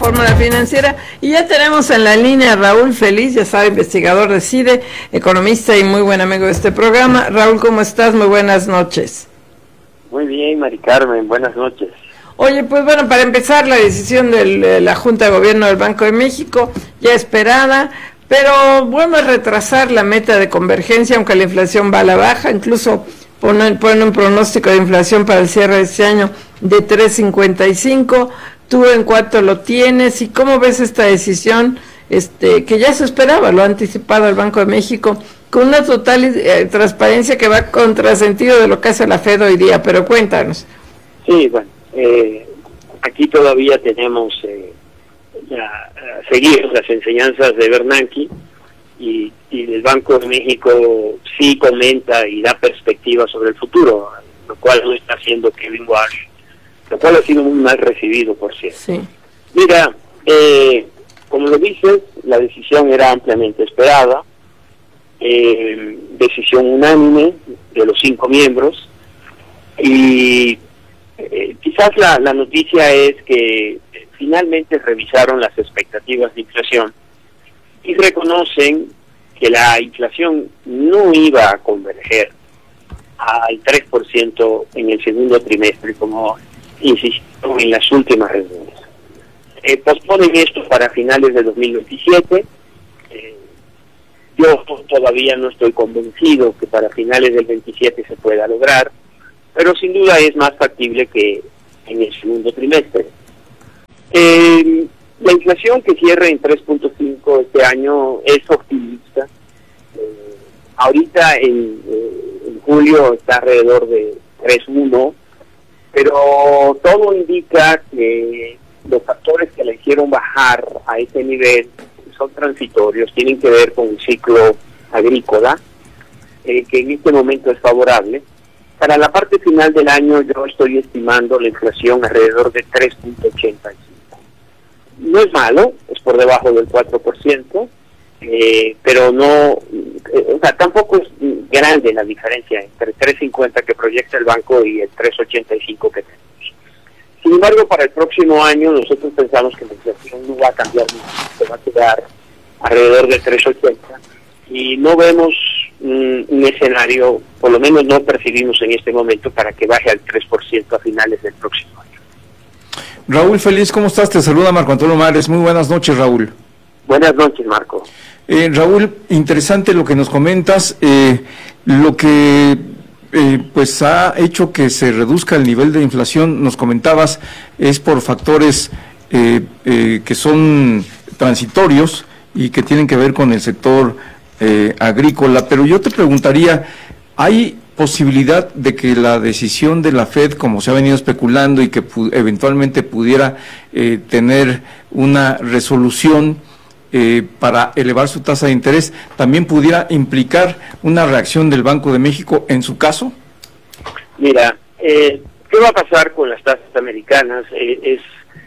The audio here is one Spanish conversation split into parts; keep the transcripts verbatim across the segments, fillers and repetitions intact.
Fórmula Financiera. Y ya tenemos en la línea a Raúl Feliz, ya sabe, investigador de CIDE, economista y muy buen amigo de este programa. Raúl, ¿cómo estás? Muy buenas noches. Muy bien, Mari Carmen, buenas noches. Oye, pues bueno, para empezar, la decisión de la Junta de Gobierno del Banco de México, ya esperada, pero bueno, es retrasar la meta de convergencia, aunque la inflación va a la baja, incluso ponen, ponen un pronóstico de inflación para el cierre de este año de tres cincuenta y cinco. ¿Tú en cuánto lo tienes y cómo ves esta decisión este que ya se esperaba, lo ha anticipado el Banco de México, con una total eh, transparencia que va contrasentido de lo que hace la Fed hoy día? Pero cuéntanos. Sí, bueno, eh, aquí todavía tenemos eh, la, seguir las enseñanzas de Bernanke y, y el Banco de México sí comenta y da perspectiva sobre el futuro, lo cual no está haciendo Kevin Warsh, lo cual ha sido muy mal recibido, por cierto. Sí. Mira, eh, como lo dices, la decisión era ampliamente esperada, eh, decisión unánime de los cinco miembros, y eh, quizás la, la noticia es que eh, finalmente revisaron las expectativas de inflación y reconocen que la inflación no iba a converger al tres por ciento en el segundo trimestre, como insistieron en las últimas reuniones. Eh, posponen esto para finales de dos mil veintisiete. Eh, yo todavía no estoy convencido que para finales del veintisiete se pueda lograr, pero sin duda es más factible que en el segundo trimestre. Eh, la inflación que cierra en tres punto cinco este año es optimista. Eh, ahorita en, eh, en julio está alrededor de tres punto uno, pero todo indica que los factores que la hicieron bajar a ese nivel son transitorios, tienen que ver con el ciclo agrícola, eh, que en este momento es favorable. Para la parte final del año yo estoy estimando la inflación alrededor de tres punto ochenta y cinco. No es malo, es por debajo del cuatro por ciento, eh, pero no, eh, o sea, tampoco es grande la diferencia entre tres cincuenta que proyecta el banco y el tres ochenta y cinco que tenemos. Sin embargo, para el próximo año nosotros pensamos que la inflación no va a cambiar mucho, se va a quedar alrededor de tres ochenta y no vemos un, un escenario, por lo menos no percibimos en este momento, para que baje al tres por ciento a finales del próximo año. Raúl Feliz, ¿cómo estás? Te saluda Marco Antonio Mares. Muy buenas noches, Raúl. Buenas noches, Marco. Eh, Raúl, interesante lo que nos comentas, eh, lo que eh, pues ha hecho que se reduzca el nivel de inflación, nos comentabas, es por factores eh, eh, que son transitorios y que tienen que ver con el sector eh, agrícola, pero yo te preguntaría, ¿hay posibilidad de que la decisión de la Fed, como se ha venido especulando y que pu- eventualmente pudiera eh, tener una resolución eh, para elevar su tasa de interés, también pudiera implicar una reacción del Banco de México en su caso? Mira, eh, ¿qué va a pasar con las tasas americanas? Eh, es,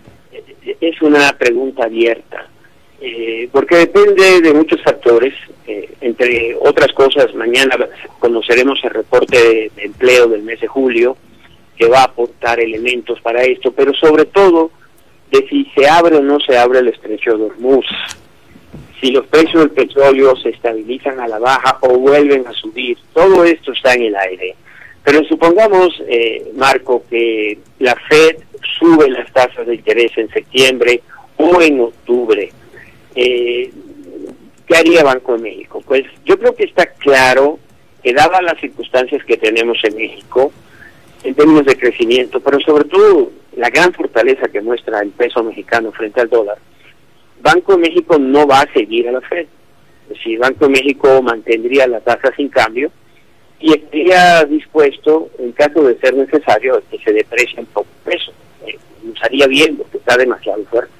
es una pregunta abierta. Eh, porque depende de muchos factores, eh, entre otras cosas, mañana conoceremos el reporte de, de empleo del mes de julio, que va a aportar elementos para esto, pero sobre todo de si se abre o no se abre el estrecho de Hormuz, si los precios del petróleo se estabilizan a la baja o vuelven a subir, todo esto está en el aire. Pero supongamos, eh, Marco, que la Fed sube las tasas de interés en septiembre o en octubre. Eh, ¿Qué haría Banco de México? Pues yo creo que está claro que dadas las circunstancias que tenemos en México, en términos de crecimiento, pero sobre todo la gran fortaleza que muestra el peso mexicano frente al dólar, Banco de México no va a seguir a la Fed. Es decir, Banco de México mantendría la tasa sin cambio y estaría dispuesto, en caso de ser necesario, que se deprecie un poco el peso. Eh, nos haría bien porque está demasiado fuerte.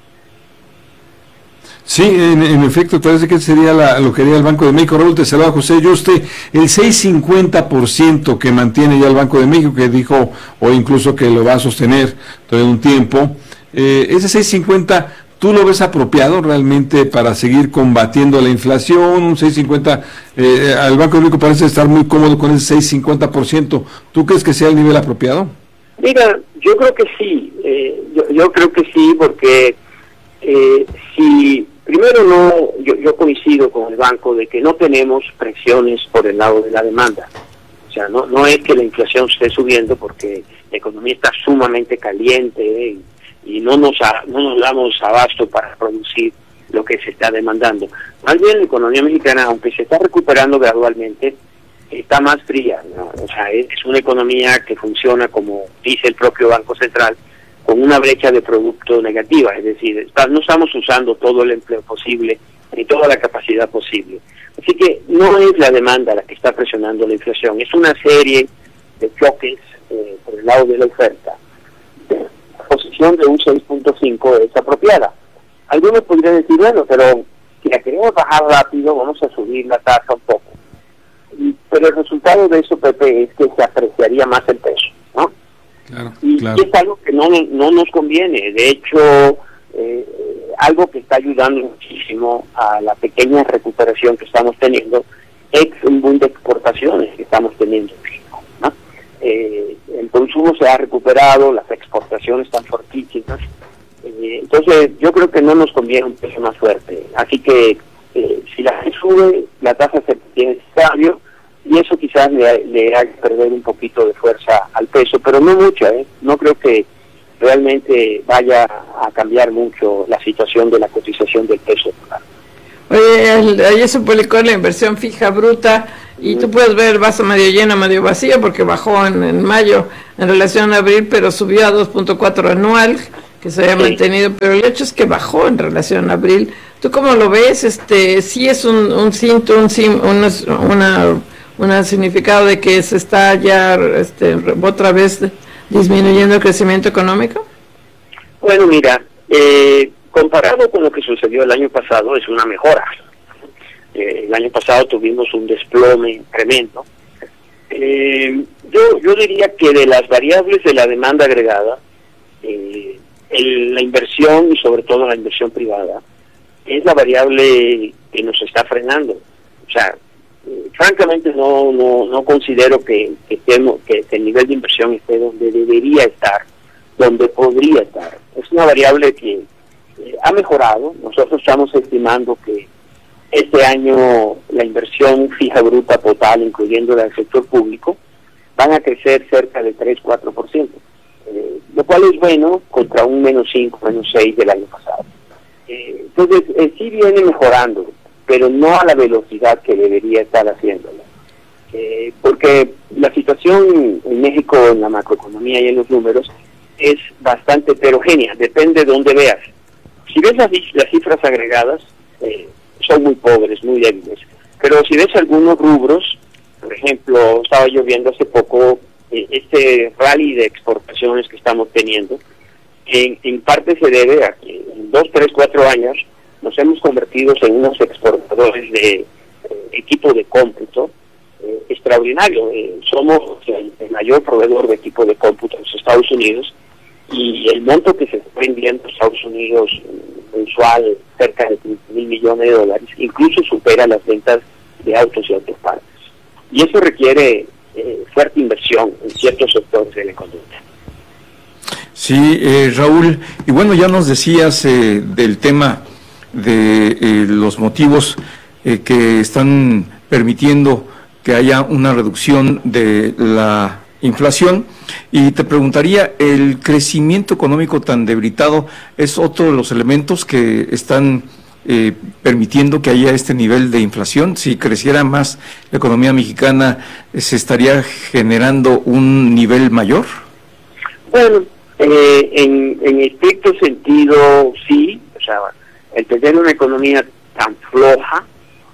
Sí, en, en efecto, parece que sería la, lo que haría el Banco de México. Raúl, te saluda José Yuste. El seis cincuenta por ciento que mantiene ya el Banco de México, que dijo hoy incluso que lo va a sostener todo un tiempo, eh, ese seis cincuenta, ¿tú lo ves apropiado realmente para seguir combatiendo la inflación? Un seis cincuenta, eh, al Banco de México parece estar muy cómodo con ese seis cincuenta por ciento. ¿Tú crees que sea el nivel apropiado? Mira, yo creo que sí, eh, yo, yo creo que sí, porque... Eh, primero, no, yo, yo coincido con el banco de que no tenemos presiones por el lado de la demanda. O sea, no, no es que la inflación esté subiendo porque la economía está sumamente caliente eh, y no nos, a, no nos damos abasto para producir lo que se está demandando. Más bien la economía mexicana, aunque se está recuperando gradualmente, está más fría, ¿no? O sea, es, es una economía que funciona, como dice el propio Banco Central, con una brecha de producto negativa, es decir, está, no estamos usando todo el empleo posible ni toda la capacidad posible. Así que no es la demanda la que está presionando la inflación, es una serie de choques eh, por el lado de la oferta. La posición de un seis punto cinco es apropiada. Algunos podrían decir, bueno, pero si la queremos bajar rápido, vamos a subir la tasa un poco. Y, pero el resultado de eso, Pepe, es que se apreciaría más el peso, ¿no? Claro, y, claro. y es algo que no, no nos conviene. De hecho, eh, algo que está ayudando muchísimo a la pequeña recuperación que estamos teniendo es un boom de exportaciones que estamos teniendo, ¿no? Eh, el consumo se ha recuperado, las exportaciones están fortísimas. Eh, entonces, yo creo que no nos conviene un peso más fuerte. Así que, eh, si la Fed sube, la tasa se tiene estable, y eso quizás le, le haga perder un poquito de fuerza al peso, pero no mucha, ¿eh? No creo que realmente vaya a cambiar mucho la situación de la cotización del peso. Oye, ayer se publicó la inversión fija bruta y tú puedes ver el vaso medio lleno, medio vacío, porque bajó en, en mayo en relación a abril, pero subió a dos punto cuatro anual, que se había sí. mantenido, pero el hecho es que bajó en relación a abril. ¿Tú cómo lo ves? Este, sí es un, un cinto, un, un una, una significado de que se está ya este, otra vez disminuyendo el crecimiento económico. Bueno, mira, eh, comparado con lo que sucedió el año pasado, es una mejora. Eh, el año pasado tuvimos un desplome tremendo. Eh, yo, yo diría que de las variables de la demanda agregada, eh, el, la inversión y sobre todo la inversión privada es la variable que nos está frenando. O sea, eh, francamente no no no considero que que, estemos, que que el nivel de inversión esté donde debería estar, donde podría estar. Es una variable que eh, ha mejorado. Nosotros estamos estimando que este año la inversión fija bruta total, incluyendo la del sector público, van a crecer cerca de tres a cuatro por ciento, eh, lo cual es bueno contra un menos cinco, menos seis del año pasado. Eh, entonces, eh, sí viene mejorando, pero no a la velocidad que debería estar haciéndolo. Eh, porque la situación en México, en la macroeconomía y en los números, es bastante heterogénea, depende de dónde veas. Si ves las, las cifras agregadas, eh, son muy pobres, muy débiles. Pero si ves algunos rubros, por ejemplo, estaba yo viendo hace poco eh, este rally de exportaciones que estamos teniendo, en, en parte se debe a que en dos, tres, cuatro años nos hemos convertido en unos exportadores de eh, equipo de cómputo eh, extraordinario. Eh, somos el, el mayor proveedor de equipo de cómputo en los Estados Unidos, y el monto que se está vendiendo en Estados Unidos mensual, cerca de quince mil millones de dólares, incluso supera las ventas de autos y autopartes. Y eso requiere eh, fuerte inversión en ciertos sectores de la economía. Sí, eh, Raúl, y bueno, ya nos decías eh, del tema de eh, los motivos eh, que están permitiendo que haya una reducción de la inflación, y te preguntaría, ¿el crecimiento económico tan debilitado es otro de los elementos que están eh, permitiendo que haya este nivel de inflación? Si creciera más la economía mexicana, ¿se estaría generando un nivel mayor? Bueno, eh, en, en estricto sentido sí. O sea, el tener una economía tan floja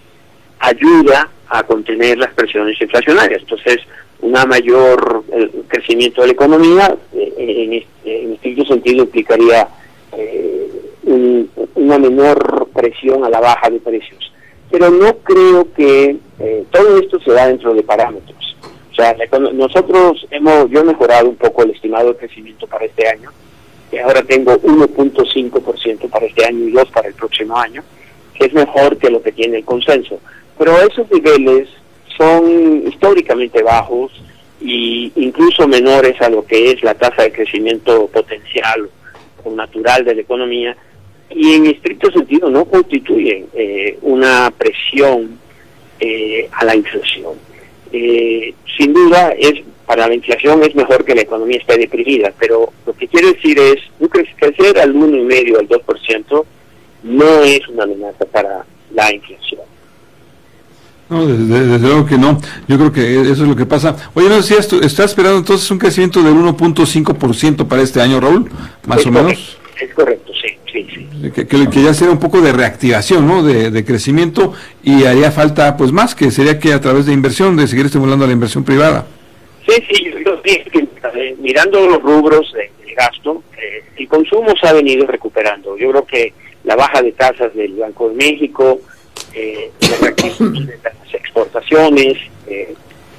ayuda a contener las presiones inflacionarias. Entonces, una mayor eh, crecimiento de la economía eh, en, este, en estricto sentido implicaría eh, un, una menor presión a la baja de precios. Pero no creo que eh, todo esto se da dentro de parámetros. O sea, la, nosotros hemos, yo he mejorado un poco el estimado de crecimiento para este año, que ahora tengo uno punto cinco por ciento para este año y dos para el próximo año, que es mejor que lo que tiene el consenso. Pero esos niveles son históricamente bajos y incluso menores a lo que es la tasa de crecimiento potencial o natural de la economía, y en estricto sentido no constituyen eh, una presión eh, a la inflación. Eh, sin duda, es para la inflación es mejor que la economía esté deprimida, pero lo que quiero decir es, crecer al uno y medio, al dos por ciento, no es una amenaza para la inflación. No, desde, desde luego que no. Yo creo que eso es lo que pasa. Oye, no decías, tú estás esperando entonces un crecimiento del uno punto cinco por ciento para este año, Raúl, más es o correcto, menos. Es correcto, sí, sí, sí. Que, que, que ya sea un poco de reactivación, ¿no? De, de crecimiento, y haría falta, pues, más, que sería que a través de inversión, de seguir estimulando la inversión privada. Sí, sí, yo creo que eh, mirando los rubros de, de gasto, eh, el consumo se ha venido recuperando. Yo creo que la baja de tasas del Banco de México, eh, la reactivación de las exportaciones, eh,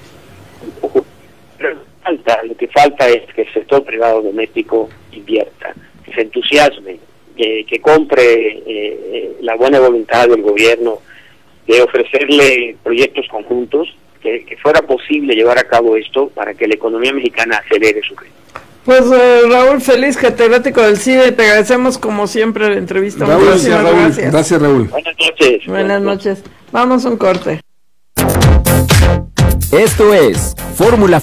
falta, lo que falta es que el sector privado doméstico invierta, que se entusiasme, que, que compre eh, la buena voluntad del gobierno de ofrecerle proyectos conjuntos, que, que fuera posible llevar a cabo esto para que la economía mexicana acelere su ritmo. Pues eh, Raúl Feliz, catedrático del C I D E, te agradecemos como siempre la entrevista. Raúl, Muchísimas Raúl, gracias. Gracias, Raúl. Buenas noches. Buenas noches. Vamos a un corte. Esto es Fórmula